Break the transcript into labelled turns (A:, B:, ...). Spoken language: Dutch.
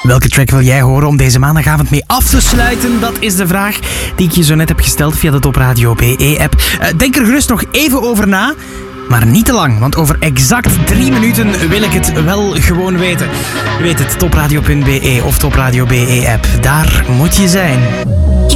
A: Welke track wil jij horen om deze maandagavond mee af te sluiten? Dat is de vraag die ik je zo net heb gesteld via de Top Radio BE-app. Denk er gerust nog even over na, maar niet te lang, want over exact 3 minuten wil ik het wel gewoon weten. Je weet het, topradio.be of Top Radio BE-app. Daar moet je zijn.